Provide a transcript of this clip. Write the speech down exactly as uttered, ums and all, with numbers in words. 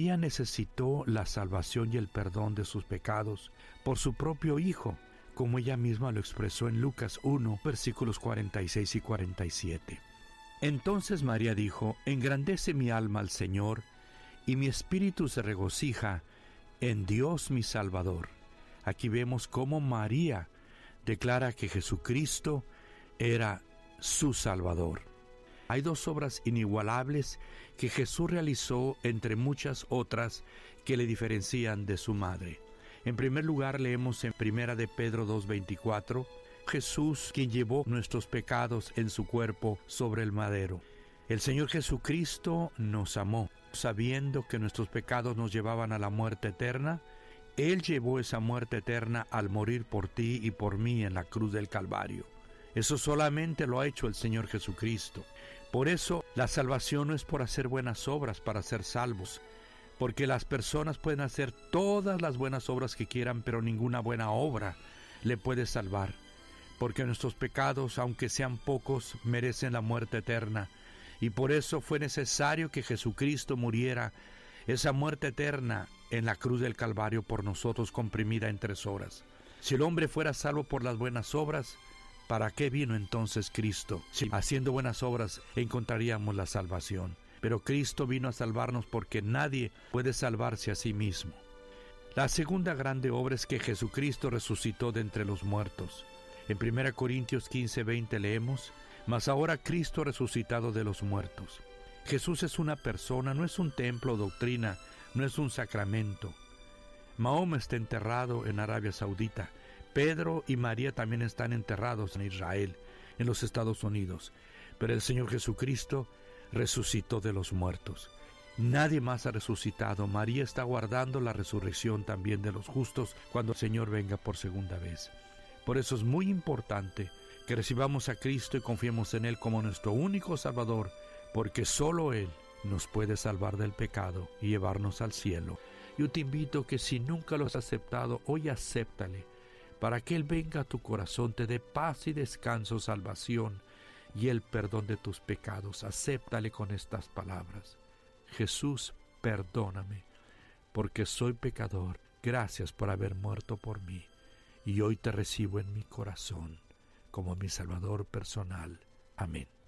María necesitó la salvación y el perdón de sus pecados por su propio Hijo, como ella misma lo expresó en Lucas uno, versículos cuarenta y seis y cuarenta y siete. Entonces María dijo: engrandece mi alma al Señor, y mi espíritu se regocija en Dios mi Salvador. Aquí vemos cómo María declara que Jesucristo era su Salvador. Hay dos obras inigualables que Jesús realizó entre muchas otras que le diferencian de su madre. En primer lugar, leemos en Primera de Pedro dos veinticuatro, Jesús quien llevó nuestros pecados en su cuerpo sobre el madero. El Señor Jesucristo nos amó, sabiendo que nuestros pecados nos llevaban a la muerte eterna. Él llevó esa muerte eterna al morir por ti y por mí en la cruz del Calvario. Eso solamente lo ha hecho el Señor Jesucristo. Por eso, la salvación no es por hacer buenas obras para ser salvos, porque las personas pueden hacer todas las buenas obras que quieran, pero ninguna buena obra le puede salvar, porque nuestros pecados, aunque sean pocos, merecen la muerte eterna, y por eso fue necesario que Jesucristo muriera esa muerte eterna en la cruz del Calvario por nosotros, comprimida en tres horas. Si el hombre fuera salvo por las buenas obras, ¿para qué vino entonces Cristo? Si haciendo buenas obras encontraríamos la salvación. Pero Cristo vino a salvarnos porque nadie puede salvarse a sí mismo. La segunda grande obra es que Jesucristo resucitó de entre los muertos. En primera Corintios quince veinte leemos: mas ahora Cristo ha resucitado de los muertos. Jesús es una persona, no es un templo o doctrina, no es un sacramento. Mahoma está enterrado en Arabia Saudita. Pedro y María también están enterrados en Israel, en los Estados Unidos. Pero el Señor Jesucristo resucitó de los muertos. Nadie más ha resucitado. María está guardando la resurrección también de los justos cuando el Señor venga por segunda vez. Por eso es muy importante que recibamos a Cristo y confiemos en Él como nuestro único Salvador, porque solo Él nos puede salvar del pecado y llevarnos al cielo. Yo te invito que si nunca lo has aceptado, hoy acéptale, para que Él venga a tu corazón, te dé paz y descanso, salvación y el perdón de tus pecados. Acéptale con estas palabras: Jesús, perdóname, porque soy pecador. Gracias por haber muerto por mí, y hoy te recibo en mi corazón como mi Salvador personal. Amén.